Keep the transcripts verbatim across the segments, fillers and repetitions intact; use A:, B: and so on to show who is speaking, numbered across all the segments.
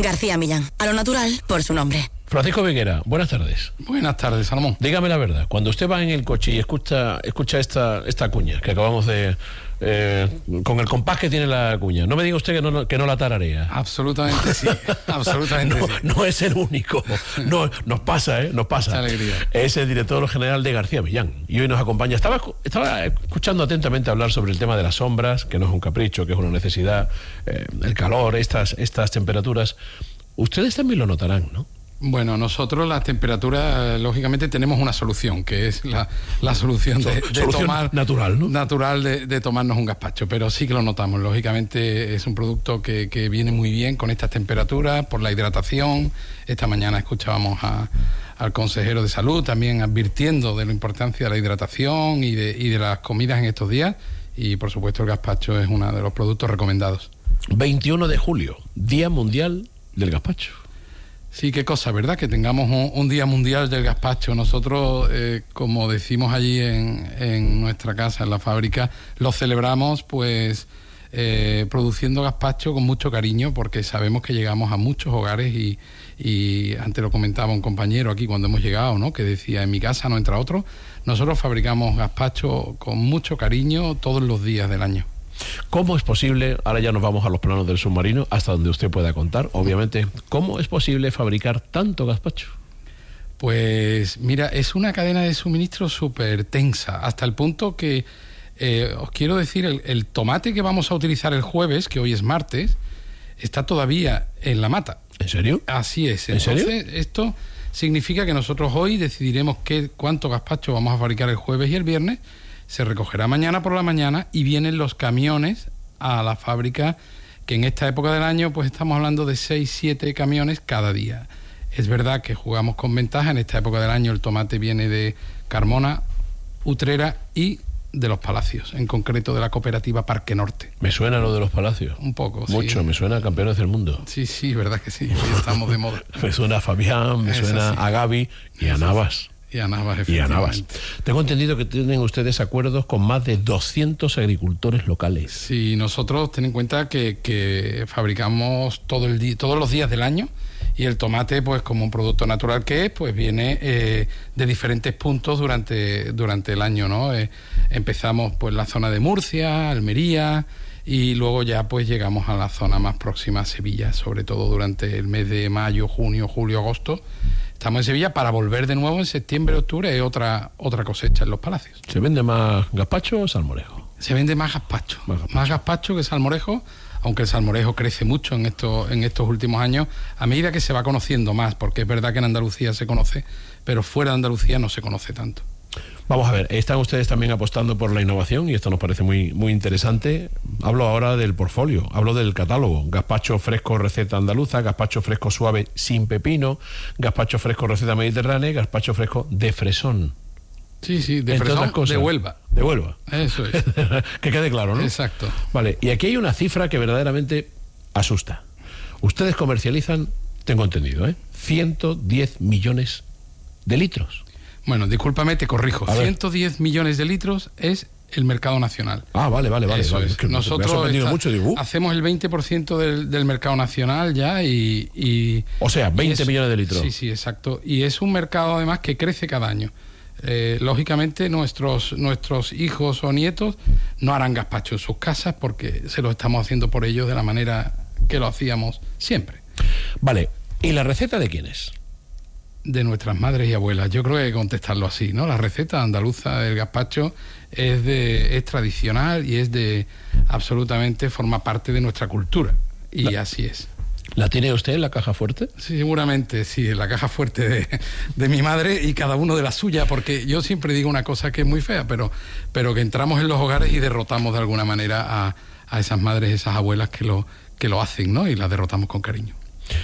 A: García Millán, a lo natural por su nombre.
B: Francisco Viguera, buenas tardes.
C: Buenas tardes, Salomón.
B: Dígame la verdad, cuando usted va en el coche y escucha escucha esta esta cuña que acabamos de... Eh, con el compás que tiene la cuña, no me diga usted que no, que no la tararea.
C: Absolutamente sí, absolutamente
B: no,
C: sí.
B: No es el único, no, nos pasa, ¿eh? Nos pasa.
C: Mucha alegría.
B: Es el director general de García Millán y hoy nos acompaña. Estaba, estaba escuchando atentamente hablar sobre el tema de las sombras, que no es un capricho, que es una necesidad, eh, el calor, estas, estas temperaturas. Ustedes también lo notarán, ¿no?
C: Bueno, nosotros las temperaturas, lógicamente tenemos una solución, que es la, la solución de, de
B: solución
C: tomar
B: natural, ¿no?
C: Natural de, de tomarnos un gazpacho, pero sí que lo notamos. Lógicamente es un producto que, que viene muy bien con estas temperaturas, por la hidratación. Esta mañana escuchábamos a, al consejero de salud también advirtiendo de la importancia de la hidratación y de, y de las comidas en estos días. Y por supuesto el gazpacho es uno de los productos recomendados.
B: veintiuno de julio, Día Mundial del Gazpacho.
C: Sí, qué cosa, ¿verdad? Que tengamos un, un Día Mundial del Gazpacho. Nosotros, eh, como decimos allí en, en nuestra casa, en la fábrica, lo celebramos pues eh, produciendo gazpacho con mucho cariño, porque sabemos que llegamos a muchos hogares y, y antes lo comentaba un compañero aquí cuando hemos llegado, ¿no? Que decía, en mi casa no entra otro. Nosotros fabricamos gazpacho con mucho cariño todos los días del año.
B: ¿Cómo es posible, ahora ya nos vamos a los planos del submarino, hasta donde usted pueda contar, obviamente, cómo es posible fabricar tanto gazpacho?
C: Pues mira, es una cadena de suministro súper tensa, hasta el punto que, eh, os quiero decir, el, el tomate que vamos a utilizar el jueves, que hoy es martes, está todavía en la mata.
B: ¿En serio?
C: Así es.
B: ¿En
C: Entonces,
B: serio?
C: Esto significa que nosotros hoy decidiremos qué, cuánto gazpacho vamos a fabricar el jueves y el viernes. Se recogerá mañana por la mañana y vienen los camiones a la fábrica, que en esta época del año pues estamos hablando de seis, siete camiones cada día. Es verdad que jugamos con ventaja, en esta época del año el tomate viene de Carmona, Utrera y de Los Palacios, en concreto de la cooperativa Parque Norte.
B: Me suena lo de Los Palacios.
C: Un poco,
B: Mucho,
C: sí.
B: Me suena a Campeones del Mundo.
C: Sí, sí, verdad que sí, hoy estamos de moda.
B: Me suena a Fabián, me
C: Eso
B: suena
C: sí.
B: a Gaby y a
C: Eso
B: Navas.
C: Y a Navas,
B: Y a Navas.
C: efectivamente.
B: Tengo entendido que tienen ustedes acuerdos con más de doscientos agricultores locales.
C: Sí, nosotros ten en cuenta que, que fabricamos todo el día, todos los días del año, y el tomate, pues como un producto natural que es, pues viene eh, de diferentes puntos durante, durante el año, ¿no? Eh, empezamos pues la zona de Murcia, Almería, y luego ya pues llegamos a la zona más próxima a Sevilla, sobre todo durante el mes de mayo, junio, julio, agosto. Estamos en Sevilla para volver de nuevo en septiembre, octubre, es otra, otra cosecha en Los Palacios.
B: ¿Se vende más gazpacho o salmorejo?
C: Se vende más gazpacho,
B: Más gazpacho.
C: más gazpacho que salmorejo, aunque el salmorejo crece mucho en estos, en estos últimos años, a medida que se va conociendo más, porque es verdad que en Andalucía se conoce, pero fuera de Andalucía no se conoce tanto.
B: Vamos a ver, están ustedes también apostando por la innovación y esto nos parece muy, muy interesante. Hablo ahora del portfolio, hablo del catálogo. Gazpacho fresco receta andaluza, gazpacho fresco suave sin pepino, gazpacho fresco receta mediterránea y gazpacho fresco de fresón.
C: Sí, sí, de
B: Entre
C: Fresón,
B: otras cosas.
C: de Huelva.
B: De Huelva.
C: Eso es.
B: Que quede claro, ¿no?
C: Exacto.
B: Vale, y aquí hay una cifra que verdaderamente asusta. Ustedes comercializan, tengo entendido, ¿eh? ciento diez millones de litros.
C: Bueno, discúlpame, te corrijo.
B: A ver.
C: ciento diez millones de litros es el mercado nacional.
B: Ah, vale, vale, vale.
C: Eso
B: vale.
C: es.
B: Es que me ha
C: Nosotros
B: sorprendido
C: está-
B: mucho, digo, uh.
C: hacemos el veinte por ciento del, del mercado nacional ya y... y
B: O sea, veinte
C: y es-
B: millones de litros.
C: Sí, sí, exacto. Y es un mercado además que crece cada año. Eh, lógicamente nuestros, nuestros hijos o nietos no harán gazpacho en sus casas porque se lo estamos haciendo por ellos de la manera que lo hacíamos siempre.
B: Vale, ¿y la receta de quién es?
C: De nuestras madres y abuelas. Yo creo que hay que contestarlo así, ¿no? La receta andaluza del gazpacho es de es tradicional y es de absolutamente forma parte de nuestra cultura y
B: La-
C: así es.
B: ¿La tiene usted en la caja fuerte?
C: Sí, seguramente sí, en la caja fuerte de, de mi madre y cada uno de la suya, porque yo siempre digo una cosa que es muy fea, pero, pero que entramos en los hogares y derrotamos de alguna manera a, a esas madres, esas abuelas que lo, que lo hacen, ¿no? Y las derrotamos con cariño.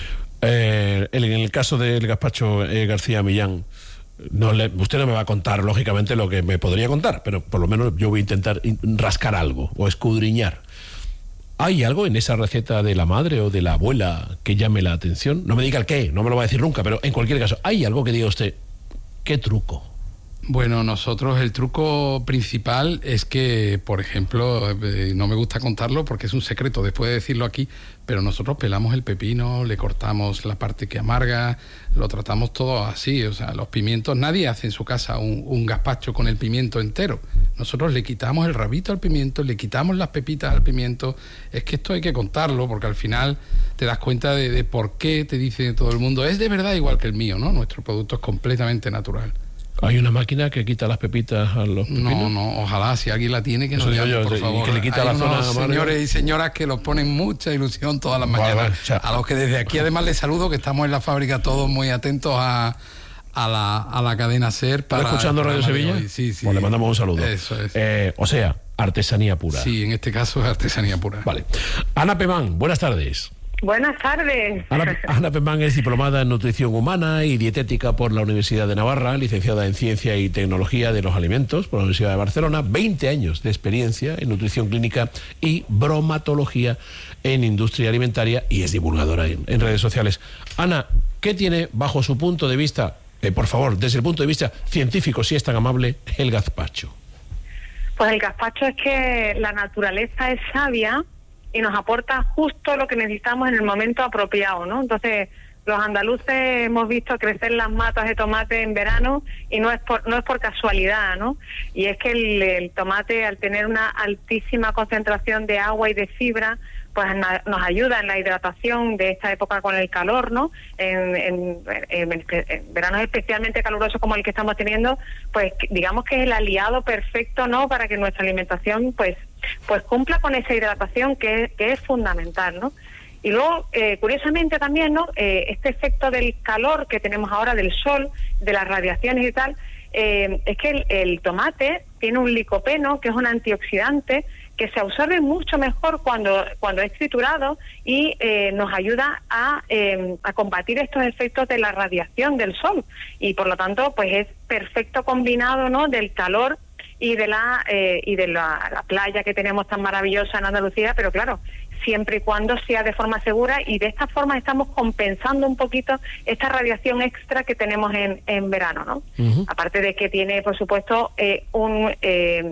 B: Eh, en el caso del gazpacho eh, García Millán, no le, usted no me va a contar, lógicamente, lo que me podría contar, pero por lo menos yo voy a intentar in- rascar algo o escudriñar. ¿Hay algo en esa receta de la madre o de la abuela que llame la atención? No me diga el qué, no me lo va a decir nunca, pero en cualquier caso, ¿hay algo que diga usted, qué truco?
C: Bueno, nosotros el truco principal es que, por ejemplo, eh, no me gusta contarlo porque es un secreto después de decirlo aquí, pero nosotros pelamos el pepino, le cortamos la parte que amarga, lo tratamos todo así, o sea, los pimientos, nadie hace en su casa un, un gazpacho con el pimiento entero. Nosotros le quitamos el rabito al pimiento, le quitamos las pepitas al pimiento. Es que esto hay que contarlo porque al final te das cuenta de, de por qué te dice todo el mundo. Es de verdad igual que el mío, ¿no? Nuestro producto es completamente natural.
B: ¿Hay una máquina que quita las pepitas a los pepinos?
C: No, no, ojalá, si alguien la tiene, que nos
B: Eso digo
C: llame,
B: yo,
C: por
B: y
C: favor.
B: que le quita
C: Hay
B: la zona
C: unos
B: amarga.
C: señores y señoras que los ponen mucha ilusión todas las
B: Vale,
C: mañanas.
B: vale, o sea,
C: a los que desde aquí además les saludo, que estamos en la fábrica todos muy atentos a, a, la, a la cadena SER. Para
B: ¿Está escuchando Radio Sevilla?
C: Sí, sí.
B: Pues le mandamos un saludo.
C: Eso es.
B: Eh, o sea, artesanía pura.
C: Sí, en este caso es artesanía pura.
B: Vale. Ana Pemán, buenas tardes.
D: Buenas tardes.
B: Ana, Ana Pemán es diplomada en nutrición humana y dietética por la Universidad de Navarra, licenciada en Ciencia y Tecnología de los Alimentos por la Universidad de Barcelona, veinte años de experiencia en nutrición clínica y bromatología en industria alimentaria y es divulgadora en, en redes sociales. Ana, ¿qué tiene bajo su punto de vista, eh, por favor, desde el punto de vista científico, si es tan amable, el gazpacho?
D: Pues el gazpacho es que la naturaleza es sabia y nos aporta justo lo que necesitamos en el momento apropiado, ¿no? Entonces, los andaluces hemos visto crecer las matas de tomate en verano y no es por, no es por casualidad, ¿no? Y es que el, el tomate, al tener una altísima concentración de agua y de fibra, pues na, nos ayuda en la hidratación de esta época con el calor, ¿no? En, en, en, en veranos especialmente calurosos como el que estamos teniendo, pues digamos que es el aliado perfecto, ¿no? Para que nuestra alimentación, pues, pues cumpla con esa hidratación que, que es fundamental, ¿no? Y luego, eh, curiosamente también, ¿no? Eh, este efecto del calor que tenemos ahora, del sol, de las radiaciones y tal, eh, es que el, el tomate tiene un licopeno, que es un antioxidante, que se absorbe mucho mejor cuando cuando es triturado y eh, nos ayuda a, eh, a combatir estos efectos de la radiación del sol. Y por lo tanto, pues es perfecto combinado, ¿no? Del calor y de la eh, y de la, la playa que tenemos tan maravillosa en Andalucía, pero claro, siempre y cuando sea de forma segura, y de esta forma estamos compensando un poquito esta radiación extra que tenemos en, en verano, ¿no? Uh-huh. Aparte de que tiene, por supuesto, eh, un eh,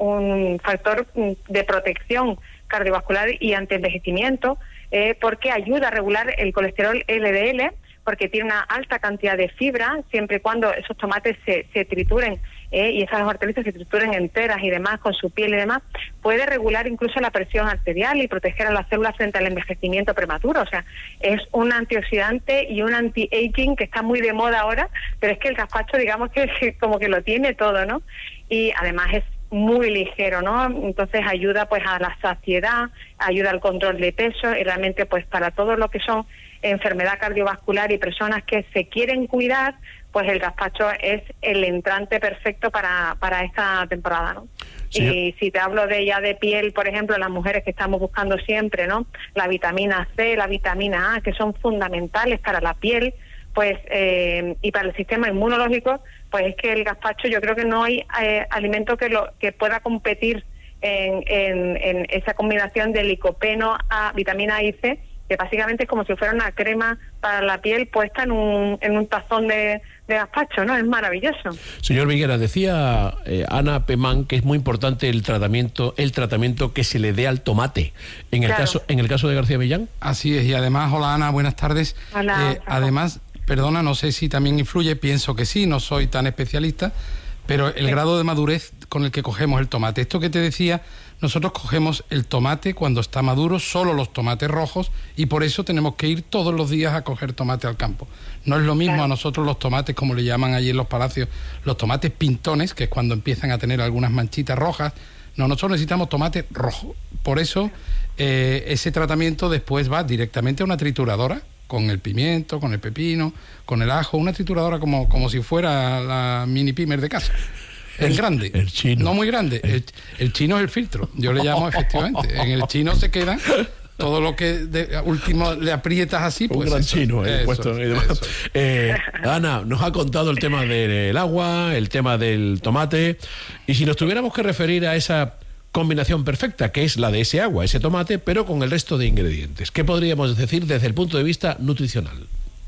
D: un factor de protección cardiovascular y antienvejecimiento, eh, porque ayuda a regular el colesterol L D L, porque tiene una alta cantidad de fibra, siempre y cuando esos tomates se, se trituren eh, y esas hortalizas se trituren enteras y demás, con su piel y demás, puede regular incluso la presión arterial y proteger a las células frente al envejecimiento prematuro. O sea, es un antioxidante y un anti-aging que está muy de moda ahora, pero es que el gazpacho, digamos que como que lo tiene todo, ¿no? Y además es muy ligero, ¿no? Entonces ayuda pues a la saciedad, ayuda al control de peso y realmente pues para todo lo que son enfermedad cardiovascular y personas que se quieren cuidar, pues el gazpacho es el entrante perfecto para, para esta temporada, ¿no? Sí. Y si te hablo de ya de piel, por ejemplo, las mujeres que estamos buscando siempre, ¿no? La vitamina C, la vitamina A, que son fundamentales para la piel, pues eh, y para el sistema inmunológico, pues es que el gazpacho, yo creo que no hay eh, alimento que lo que pueda competir en, en, en esa combinación de licopeno, A, vitamina A y C, que básicamente es como si fuera una crema para la piel puesta en un, en un tazón de, de gazpacho, ¿no? Es maravilloso.
B: Señor Viguera, decía eh, Ana Pemán que es muy importante el tratamiento, el tratamiento que se le dé al tomate. En el
D: Claro.
B: caso, en el caso de García Millán.
C: Así es, y además, hola Ana, buenas tardes.
D: Hola,
C: Eh, además, perdona, no sé si también influye, pienso que sí, no soy tan especialista, pero el
D: Sí.
C: grado de madurez con el que cogemos el tomate. Esto que te decía, nosotros cogemos el tomate cuando está maduro, solo los tomates rojos, y por eso tenemos que ir todos los días a coger tomate al campo. No es lo mismo
D: Claro.
C: a nosotros los tomates, como le llaman allí en los palacios, los tomates pintones, que es cuando empiezan a tener algunas manchitas rojas. No, nosotros necesitamos tomate rojo. Por eso eh, ese tratamiento después va directamente a una trituradora, con el pimiento, con el pepino, con el ajo, una trituradora como, como si fuera la mini pimer de casa. Es
B: El-
C: grande.
B: el chino.
C: No muy grande. El, el chino es el filtro. Yo le llamo efectivamente. En el chino se queda todo lo que de último le aprietas así, pues
B: un gran
C: eso,
B: chino eh,
C: eso,
B: puesto y demás.
C: eso.
B: Eh, Ana, nos ha contado el tema del agua, el tema del tomate, y si nos tuviéramos que referir a esa combinación perfecta, que es la de ese agua, ese tomate, pero con el resto de ingredientes, ¿qué podríamos decir desde el punto de vista nutricional?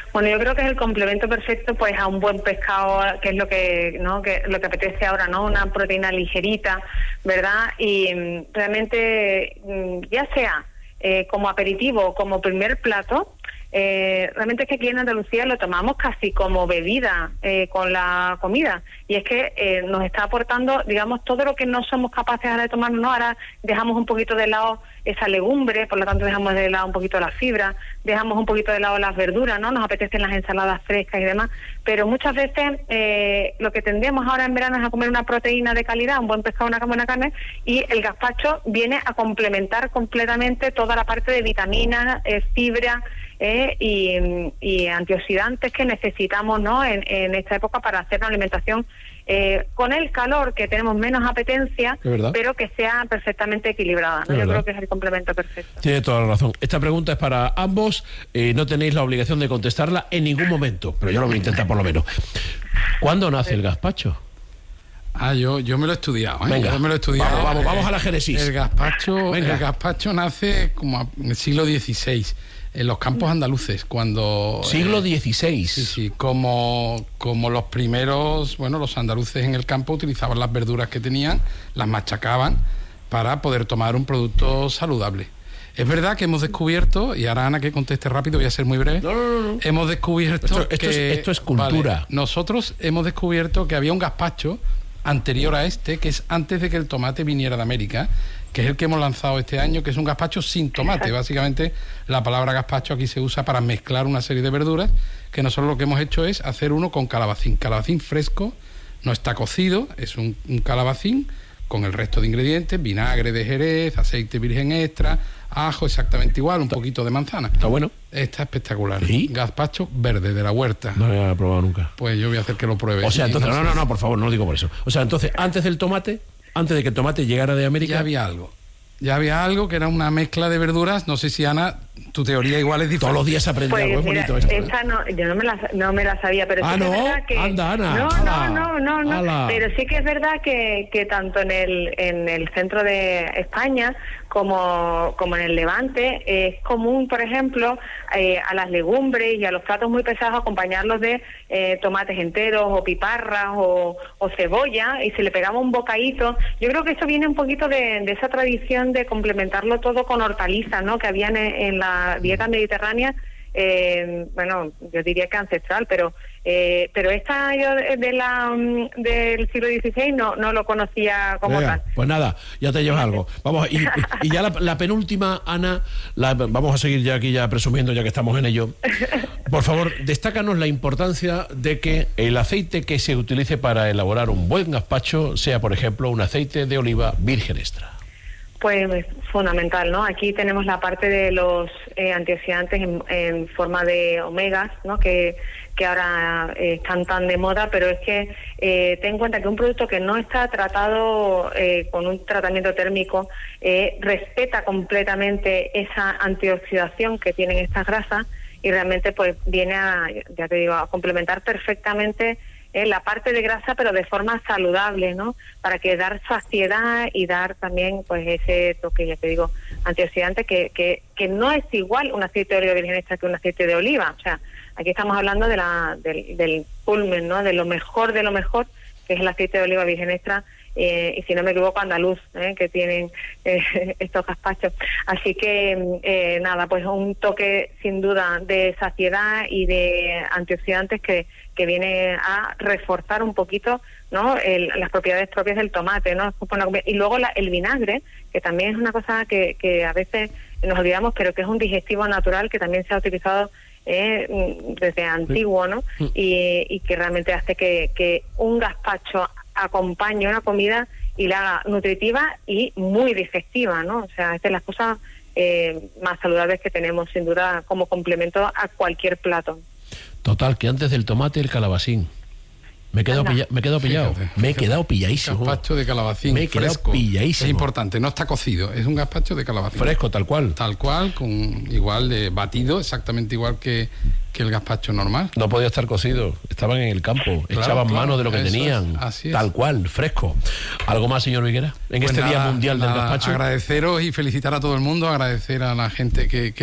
D: Bueno, yo creo que es el complemento perfecto pues a un buen pescado, que es lo que no que lo que apetece ahora, ¿no? Una proteína ligerita, ¿verdad? Y mm, realmente mm, ya sea eh, como aperitivo o como primer plato, Eh, realmente es que aquí en Andalucía lo tomamos casi como bebida eh, con la comida, y es que eh, nos está aportando, digamos, todo lo que no somos capaces ahora de tomar, ¿no? Ahora dejamos un poquito de lado esa legumbre, por lo tanto dejamos de lado un poquito la fibra, dejamos un poquito de lado las verduras, ¿no? Nos apetecen las ensaladas frescas y demás, pero muchas veces eh, lo que tendemos ahora en verano es a comer una proteína de calidad, un buen pescado, una buena carne, y el gazpacho viene a complementar completamente toda la parte de vitaminas, eh, fibra, Eh, y, y antioxidantes que necesitamos, ¿no? en, en esta época para hacer una alimentación eh, con el calor, que tenemos menos apetencia, pero que sea perfectamente equilibrada, ¿no? Yo creo que es el complemento perfecto.
B: Tiene toda la razón. Esta pregunta es para ambos, eh, no tenéis la obligación de contestarla en ningún momento, pero yo lo voy a intentar por lo menos. ¿Cuándo nace el gazpacho?
C: Ah, yo, yo me lo he estudiado, ¿eh?
B: Venga,
C: yo me lo he estudiado.
B: Vamos, vamos, vamos a la génesis.
C: El gazpacho, el gazpacho nace como en el siglo dieciséis, en los campos andaluces, cuando...
B: Siglo dieciséis.
C: Eh, sí, sí, como, como los primeros, bueno, los andaluces en el campo utilizaban las verduras que tenían, las machacaban para poder tomar un producto saludable. Es verdad que hemos descubierto, y ahora Ana que conteste rápido, voy a ser muy breve,
B: no, no, no.
C: hemos descubierto
B: esto, esto
C: que...
B: Es, esto es cultura.
C: Vale, nosotros hemos descubierto que había un gazpacho anterior a este, que es antes de que el tomate viniera de América, que es el que hemos lanzado este año, que es un gazpacho sin tomate. Básicamente la palabra gazpacho aquí se usa para mezclar una serie de verduras, que nosotros lo que hemos hecho es hacer uno con calabacín, calabacín fresco, no está cocido, es un, un calabacín con el resto de ingredientes, vinagre de Jerez, aceite virgen extra, ajo exactamente igual, un poquito de manzana.
B: ¿Está bueno?
C: Está espectacular.
B: ¿Sí?
C: Gazpacho verde de la huerta.
B: No lo había probado nunca.
C: Pues yo voy a hacer que lo pruebe.
B: O sea, entonces,
C: no,
B: no, no, no, por favor, no lo digo por eso. O sea, entonces, antes del tomate, antes de que el tomate llegara de América...
C: Ya había algo. Ya había algo que era una mezcla de verduras. No sé si, Ana, tu teoría igual es diferente.
B: Todos los días aprende
D: pues,
B: algo, es
D: mira,
B: bonito esto.
D: Esta no, yo no me, la, no me la sabía, pero
B: ah,
D: sí
B: no,
D: que es verdad que...
B: anda, Ana.
D: No,
B: ala,
D: no, no, no,
B: ala.
D: Pero sí que es verdad que, que tanto en el, en el centro de España como, como en el Levante es común, por ejemplo, eh, a las legumbres y a los platos muy pesados acompañarlos de eh, tomates enteros o piparras o, o cebolla, y si le pegamos un bocadito, yo creo que eso viene un poquito de, de esa tradición de complementarlo todo con hortalizas, ¿no? Que habían en, en la dieta mediterránea, eh, bueno, yo diría que ancestral, pero eh, pero esta yo de la del siglo dieciséis no no lo conocía como
B: Venga,
D: tal.
B: Pues nada, ya te llevas algo. Vamos, y, y ya la, la penúltima, Ana, la, vamos a seguir ya aquí ya presumiendo, ya que estamos en ello. Por favor, destácanos la importancia de que el aceite que se utilice para elaborar un buen gazpacho sea, por ejemplo, un aceite de oliva virgen extra.
D: Pues fundamental, ¿no? Aquí tenemos la parte de los eh, antioxidantes en, en forma de omegas, ¿no? Que, que ahora eh, están tan de moda, pero es que eh, ten en cuenta que un producto que no está tratado eh, con un tratamiento térmico eh, respeta completamente esa antioxidación que tienen estas grasas, y realmente pues viene a, ya te digo, a complementar perfectamente Eh, la parte de grasa, pero de forma saludable, ¿no? Para que dar saciedad y dar también pues ese toque, ya te digo, antioxidante, que, que, que no es igual un aceite de oliva virgen extra que un aceite de oliva. O sea, aquí estamos hablando de la del, del culmen, ¿no? De lo mejor de lo mejor, que es el aceite de oliva virgen extra, eh, y si no me equivoco andaluz, ¿eh? Que tienen eh, estos gazpachos. Así que eh, nada, pues un toque sin duda de saciedad y de antioxidantes que que viene a reforzar un poquito, ¿no? El, las propiedades propias del tomate, ¿no? Y luego la, el vinagre, que también es una cosa que, que a veces nos olvidamos, pero que es un digestivo natural que también se ha utilizado eh, desde antiguo, ¿no? Y, y que realmente hace que, que un gazpacho acompañe una comida y la haga nutritiva y muy digestiva, ¿no? O sea, es de las cosas eh, más saludables que tenemos, sin duda, como complemento a cualquier plato.
B: Total, que antes del tomate el calabacín. Me he quedado, pilla, me he quedado pillado. Fíjate, me he quedado pilladísimo.
C: Gazpacho de calabacín.
B: Me he quedado
C: fresco.
B: pilladísimo.
C: Es importante, no está cocido, es un gazpacho de calabacín.
B: Fresco, tal cual.
C: Tal cual, con igual de batido, exactamente igual que, que el gazpacho normal.
B: No podía estar cocido, estaban en el campo,
C: claro,
B: echaban
C: claro,
B: mano de lo que tenían.
C: Es, así es.
B: Tal cual, fresco. ¿Algo más, señor Viguera? En pues este nada, Día Mundial nada, del Gazpacho.
C: Agradeceros y felicitar a todo el mundo, agradecer a la gente que, que nos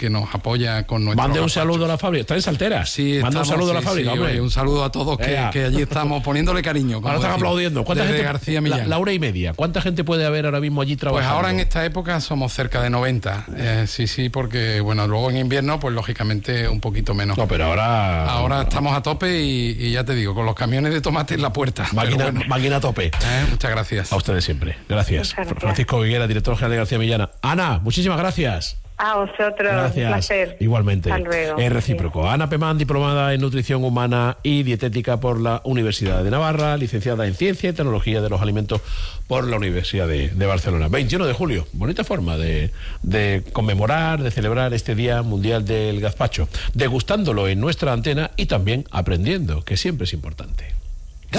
C: que nos apoya con nuestro
B: Mande un
C: gazpacho.
B: saludo a la fábrica. ¿Está en Saltera?
C: Sí,
B: Manda
C: estamos,
B: un saludo
C: sí,
B: a la fábrica,
C: sí,
B: hombre.
C: oye, un saludo a todos que, que allí estamos poniéndole cariño. como
B: Ahora están
C: decimos,
B: aplaudiendo. ¿Cuánta
C: desde
B: gente?
C: García
B: La,
C: Millán.
B: la hora y media. ¿Cuánta gente puede haber ahora mismo allí
C: Pues
B: trabajando?
C: ahora en esta época somos cerca de noventa. Eh, sí, sí, porque bueno, luego en invierno, pues lógicamente un poquito menos.
B: No, pero ahora...
C: Ahora estamos a tope y, y ya te digo, con los camiones de tomate en la puerta.
B: Máquina,
C: Pero bueno,
B: máquina a tope.
C: eh, muchas gracias.
B: A ustedes siempre. Gracias.
D: Muchas gracias.
B: Francisco Viguera, director general de García Millán. Ana, muchísimas gracias.
D: A vosotros,
B: Gracias.
D: un placer.
B: Igualmente.
D: Hasta luego.
B: Es recíproco. Ana Pemán, diplomada en Nutrición Humana y Dietética por la Universidad de Navarra, licenciada en Ciencia y Tecnología de los Alimentos por la Universidad de, de Barcelona. veintiuno de julio. Bonita forma de, de conmemorar, de celebrar este Día Mundial del Gazpacho. Degustándolo en nuestra antena y también aprendiendo, que siempre es importante.